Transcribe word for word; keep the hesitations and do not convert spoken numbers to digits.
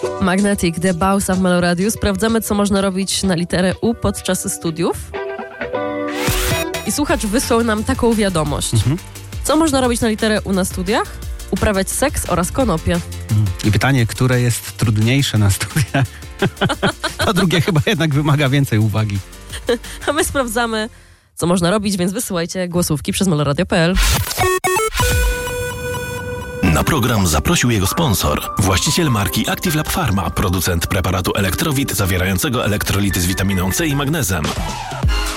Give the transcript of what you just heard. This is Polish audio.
Magnetic, The Bausa w Meloradiu. Sprawdzamy, co można robić na literę U podczas studiów. I słuchacz wysłał nam taką wiadomość. Mhm. Co można robić na literę U na studiach? Uprawiać seks oraz konopie. I pytanie, które jest trudniejsze na studiach? To drugie chyba jednak wymaga więcej uwagi. A my sprawdzamy, co można robić, więc wysyłajcie głosówki przez meloradio kropka p l. Na program zaprosił jego sponsor, właściciel marki Active Lab Pharma, producent preparatu Elektrowit zawierającego elektrolity z witaminą C i magnezem.